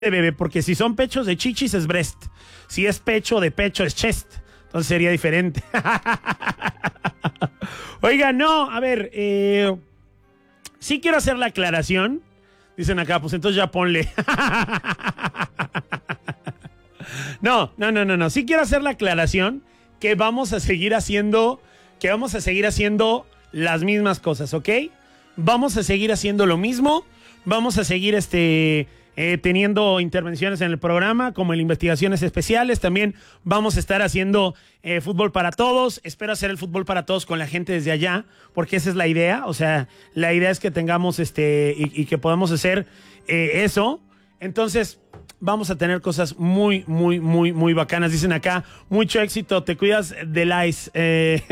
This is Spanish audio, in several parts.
bebé, porque si son pechos de chichis es breast. Si es pecho de pecho es chest. Entonces sería diferente. Oiga, no, a ver, sí quiero hacer la aclaración. Dicen acá, pues entonces ya ponle. No. Sí quiero hacer la aclaración que vamos a seguir haciendo las mismas cosas, ¿ok? Vamos a seguir haciendo lo mismo. Vamos a seguir teniendo intervenciones en el programa, como en investigaciones especiales. También vamos a estar haciendo fútbol para todos. Espero hacer el fútbol para todos con la gente desde allá, porque esa es la idea. O sea, la idea es que tengamos y que podamos hacer eso. Entonces, vamos a tener cosas muy, muy, muy, muy bacanas. Dicen acá, mucho éxito, te cuidas del ice.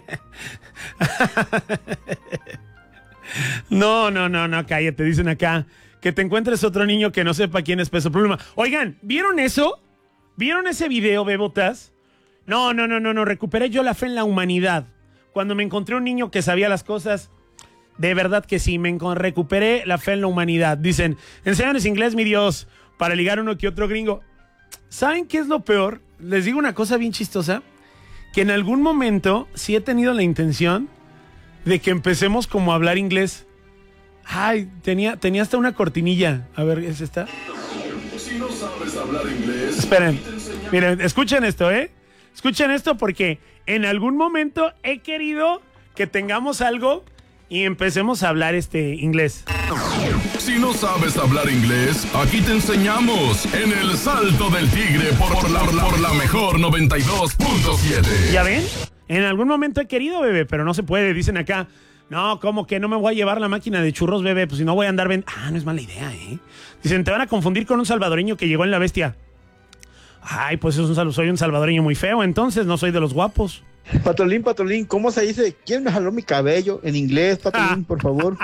No, cállate, dicen acá. Que te encuentres otro niño que no sepa quién es Peso Pluma. Oigan, ¿vieron eso? ¿Vieron ese video, bebotas? No, recuperé yo la fe en la humanidad. Cuando me encontré un niño que sabía las cosas, de verdad que sí, recuperé la fe en la humanidad. Dicen, enséñanos inglés, mi Dios, para ligar uno que otro gringo. ¿Saben qué es lo peor? Les digo una cosa bien chistosa, que en algún momento sí he tenido la intención de que empecemos como a hablar inglés. Ay, tenía hasta una cortinilla. A ver, ¿es esta? Si no sabes hablar inglés... Esperen, miren, escuchen esto, Escuchen esto porque en algún momento he querido que tengamos algo y empecemos a hablar inglés. Si no sabes hablar inglés, aquí te enseñamos en El Salto del Tigre por la mejor 92.7. ¿Ya ven? En algún momento he querido, bebé, pero no se puede. Dicen acá, no, ¿cómo que no me voy a llevar la máquina de churros, bebé? Pues si no voy a andar no es mala idea, Dicen, te van a confundir con un salvadoreño que llegó en la bestia. Ay, pues soy un salvadoreño muy feo, entonces no soy de los guapos. Patolín, ¿cómo se dice? ¿Quién me jaló mi cabello? En inglés, Patolín, por favor.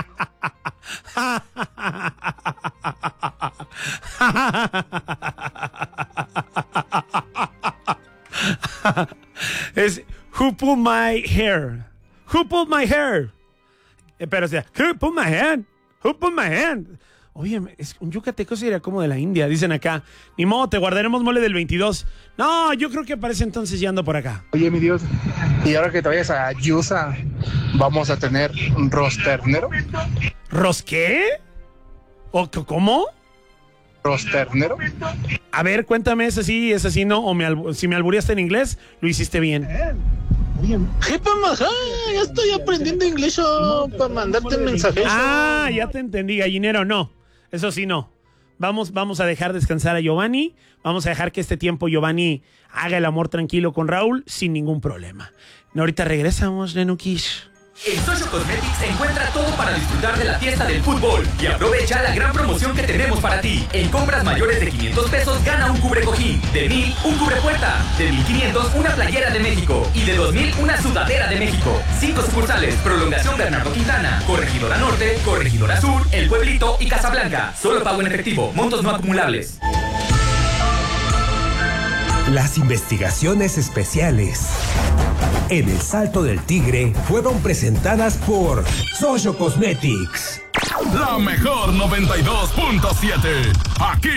Es who pulled my hair? Who pulled my hair? Pero o sea, who pulled my hand? Who pulled my hand? Oye, es un yucateco sería como de la India. Dicen acá, ni modo, te guardaremos mole del 22. No, yo creo que para ese entonces ya ando por acá. Oye, mi Dios, y ahora que te vayas a Yusa, ¿vamos a tener un rosternero? ¿Ros qué? ¿O cómo? ¿Rosternero? A ver, cuéntame, ¿es así, no? O si me albureaste en inglés, lo hiciste bien. Jepa Majá, ya estoy aprendiendo inglés para mandarte mensajes. Ah, ya te entendí, gallinero, no. Eso sí, no. Vamos a dejar descansar a Giovanni. Vamos a dejar que este tiempo Giovanni haga el amor tranquilo con Raúl sin ningún problema. Ahorita regresamos, Nenukish. En Social Cosmetics encuentra todo para disfrutar de la fiesta del fútbol y aprovecha la gran promoción que tenemos para ti. En compras mayores de 500 pesos gana un cubrecojín, de 1,000 un cubrepuerta, de 1,500 una playera de México y de 2,000 una sudadera de México. 5 sucursales, Prolongación Bernardo Quintana, Corregidora Norte, Corregidora Sur, El Pueblito y Casablanca. Solo pago en efectivo, montos no acumulables. Las investigaciones especiales en El Salto del Tigre fueron presentadas por Social Cosmetics. La mejor 92.7. Aquí